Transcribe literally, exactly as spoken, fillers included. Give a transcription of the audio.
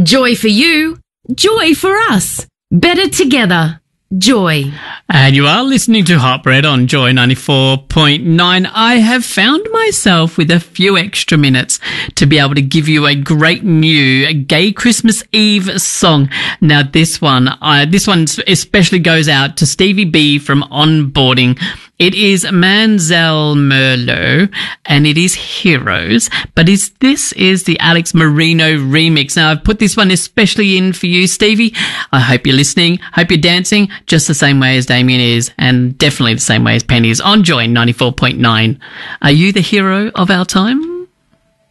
Joy for you. Joy for us. Better together. Joy. And you are listening to Hot Bread on Joy ninety-four point nine. I have found myself with a few extra minutes to be able to give you a great new gay Christmas Eve song. Now this one, uh, this one especially goes out to Stevie B from Onboarding. It is Manzel Merlot and it is Heroes, but is this is the Alex Marino remix. Now I've put this one especially in for you, Stevie. I hope you're listening. Hope you're dancing just the same way as Damien is, and definitely the same way as Penny is on Joy ninety-four point nine. Are you the hero of our time?